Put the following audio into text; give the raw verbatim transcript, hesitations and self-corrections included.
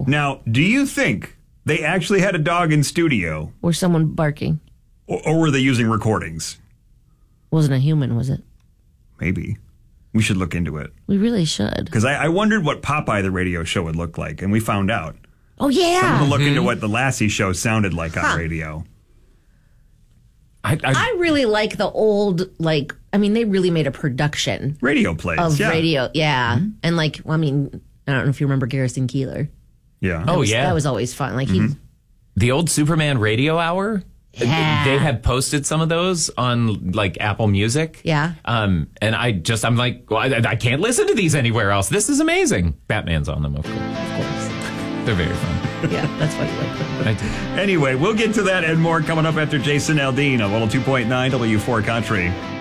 Now, do you think they actually had a dog in studio? Or someone barking? Or, or were they using recordings? Wasn't a human, was it? Maybe. We should look into it. We really should. Because I, I wondered what Popeye the radio show would look like, and we found out. Oh, yeah. Someone to look into what the Lassie show sounded like Huh. on radio. I, I, I really like the old, like, I mean, they really made a production Radio plays, of yeah. radio. Yeah. And, like, well, I mean, I don't know if you remember Garrison Keillor. Yeah. oh, That was- yeah. That was always fun. Like, he, The old Superman radio hour. Yeah. They had posted some of those on like Apple Music. Yeah. Um, and I just, I'm like, well, I, I can't listen to these anywhere else. This is amazing. Batman's on them, of course. of course. They're very fun. Yeah, that's why you like them. I do. Anyway, we'll get to that and more coming up after Jason Aldean on one oh two point nine W four Country.